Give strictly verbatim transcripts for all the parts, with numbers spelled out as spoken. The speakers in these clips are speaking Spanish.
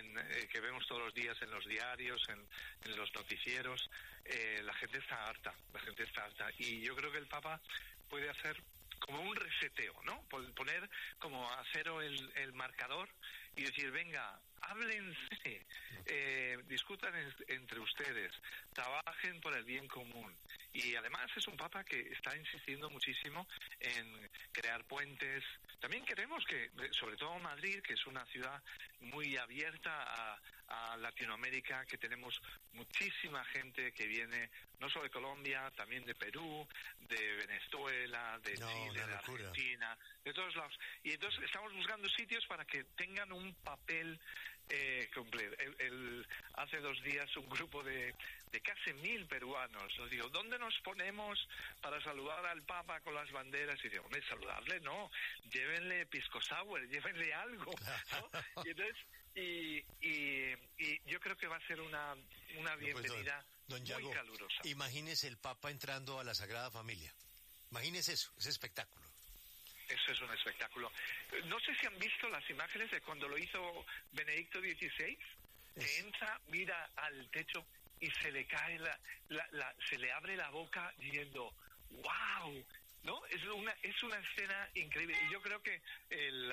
en, eh, que vemos todos los días en los diarios, en, en los noticieros, eh, la gente está harta, la gente está harta. Y yo creo que el Papa puede hacer como un reseteo, ¿no? Poner como a cero el, el marcador y decir, venga, háblense, eh, discutan en, entre ustedes, trabajen por el bien común. Y además es un papa que está insistiendo muchísimo en crear puentes. También queremos que, sobre todo Madrid, que es una ciudad muy abierta a, a Latinoamérica, que tenemos muchísima gente que viene no solo de Colombia, también de Perú, de Venezuela, de no, Chile, de Argentina, de todos lados. Y entonces estamos buscando sitios para que tengan un papel eh, completo. El, el, hace dos días un grupo de, de casi mil peruanos nos dijo, ¿dónde nos ponemos para saludar al Papa con las banderas? Y digo, hombre, saludarle no, llévenle pisco sour, llévenle algo, ¿no? Y entonces, y, y, y yo creo que va a ser una, una bienvenida no, pues, don, don muy Yago, calurosa. Imagínese el Papa entrando a la Sagrada Familia. Imagínese eso, ese espectáculo. Eso es un espectáculo. No sé si han visto las imágenes de cuando lo hizo Benedicto dieciséis, que es... entra, mira al techo y se le cae la, la, la, se le abre la boca diciendo, ¡wow! ¿No? Es una, es una escena increíble. Y yo creo que el,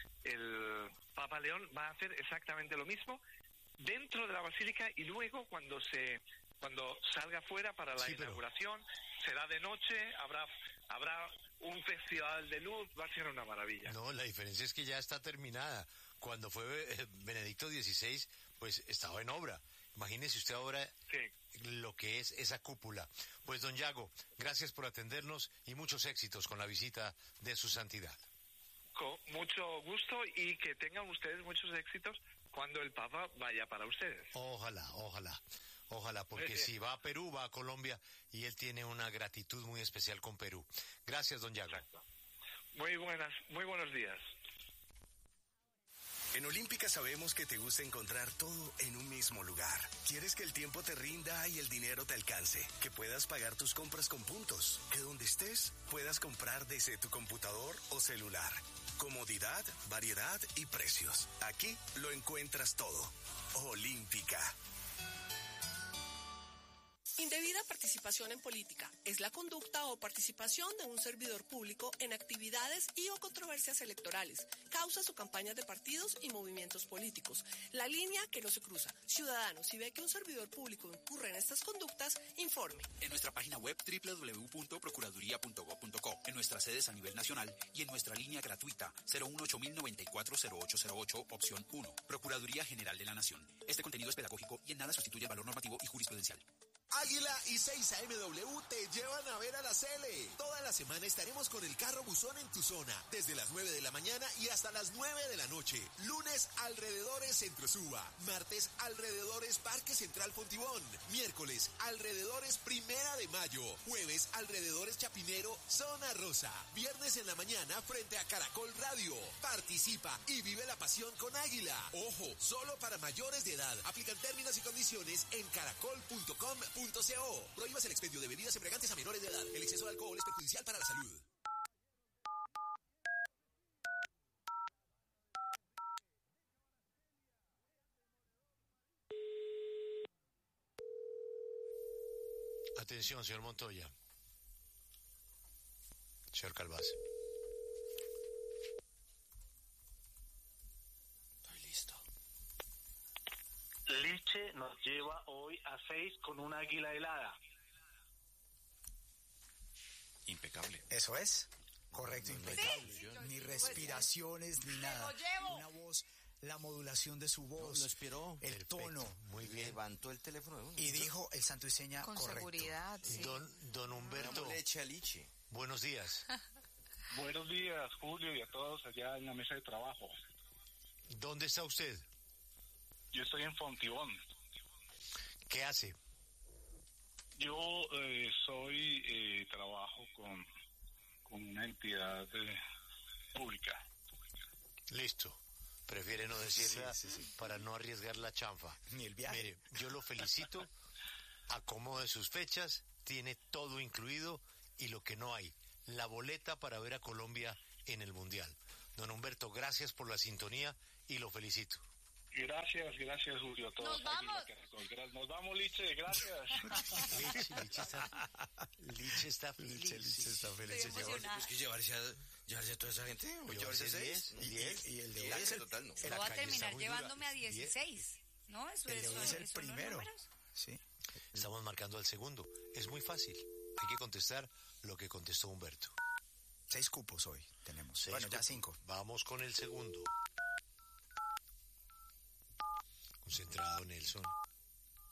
el Papa León va a hacer exactamente lo mismo dentro de la basílica y luego cuando se cuando salga fuera para la sí, inauguración, pero... será de noche, habrá habrá un festival de luz, va a ser una maravilla. No, la diferencia es que ya está terminada. Cuando fue Benedicto dieciséis, pues estaba en obra. Imagínese usted ahora sí. lo que es esa cúpula. Pues don Yago, gracias por atendernos y muchos éxitos con la visita de su santidad. Con mucho gusto y que tengan ustedes muchos éxitos cuando el Papa vaya para ustedes. Ojalá, ojalá. Ojalá, porque si va a Perú, va a Colombia, y él tiene una gratitud muy especial con Perú. Gracias, don Yago. Exacto. Muy buenas, muy buenos días. En Olímpica sabemos que te gusta encontrar todo en un mismo lugar. Quieres que el tiempo te rinda y el dinero te alcance, que puedas pagar tus compras con puntos, que donde estés puedas comprar desde tu computador o celular. Comodidad, variedad y precios. Aquí lo encuentras todo. Olímpica. Indebida participación en política es la conducta o participación de un servidor público en actividades y o controversias electorales, causas o campañas de partidos y movimientos políticos. La línea que no se cruza. Ciudadano, si ve que un servidor público incurre en estas conductas, informe. En nuestra página web doble u doble u doble u punto procuraduría punto gob punto co, en nuestras sedes a nivel nacional y en nuestra línea gratuita cero uno ocho mil noventa y cuatro cero ocho cero ocho, opción uno. Procuraduría General de la Nación. Este contenido es pedagógico y en nada sustituye el valor normativo y jurisprudencial. Águila y seis A M W te llevan a ver a la Cele. Toda la semana estaremos con el carro buzón en tu zona, desde las nueve de la mañana y hasta las nueve de la noche. Lunes, alrededores Centro Suba. Martes, alrededores Parque Central Fontibón. Miércoles, alrededores Primera de Mayo. Jueves, alrededores Chapinero, Zona Rosa. Viernes en la mañana, frente a Caracol Radio. Participa y vive la pasión con Águila. Ojo, solo para mayores de edad. Aplican términos y condiciones en caracol punto com punto co. Prohíbas el expendio de bebidas embriagantes a menores de edad. El exceso de alcohol es perjudicial para la salud. Atención, señor Montoya. Señor Calvás. Estoy listo. Liche nos lleva hoy a seis con una águila helada. Impecable. Eso es. Correcto, sí, impecable. sí, ni respiraciones, ni nada. Una voz, la modulación de su voz. Lo esperó. El Perfecto. Tono. Muy bien. Levantó el teléfono de uno. Y dijo el santo y seña con correcto. seguridad, sí. Don, don Humberto. Leche a Liche. Buenos días. Buenos días, Julio, y a todos allá en la mesa de trabajo. ¿Dónde está usted? Yo estoy en Fontibón. ¿Qué hace? Yo eh, soy, eh, trabajo con, con una entidad eh, pública. Listo. Prefiere no decirla sí, sí, sí. para no arriesgar la chanfa. Ni el viaje. Mire, yo lo felicito. Acomode sus fechas, tiene todo incluido y lo que no hay, la boleta para ver a Colombia en el Mundial. Don Humberto, gracias por la sintonía y lo felicito. Gracias, gracias, Julio. Todos. Nos vamos. Nos vamos, Liche, gracias. Liche, Liche está, Liche está feliz. Liche, Liche está feliz. Estoy emocionada. Es que llevarse a, llevarse a toda esa gente, o llevarse a seis. Y, y, y el de hoy diez, es el total, no. Yo voy a terminar llevándome a dieciséis, ¿no? Eso, el de eso, hoy es el eso primero. ¿no? Sí. Estamos marcando al segundo. Es muy fácil. Hay que contestar lo que contestó Humberto. Seis cupos hoy tenemos. Seis bueno, cupos. ya cinco. Vamos con el segundo. Concentrado, Nelson.